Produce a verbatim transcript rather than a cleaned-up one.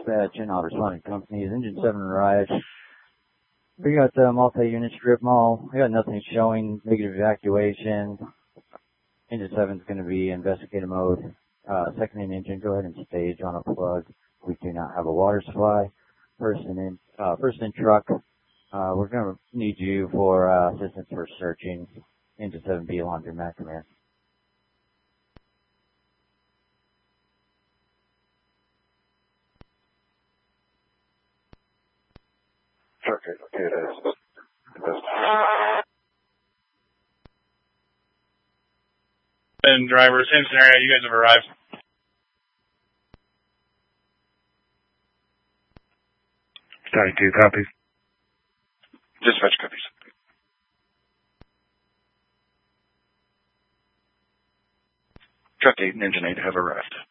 dispatch and all responding companies. Engine seven arrived. We got the multi-unit strip mall. We got nothing showing. Negative evacuation. Engine seven is going to be investigative mode. Uh, second in engine, go ahead and stage on a plug. We do not have a water supply. First in, uh, first in truck. Uh, we're going to need you for uh, assistance for searching. Engine seven B laundromat command. Okay, okay, it is. And driver, same scenario, you guys have arrived. thirty-two copies. Dispatch copies. Truck eight and engine eight have arrived.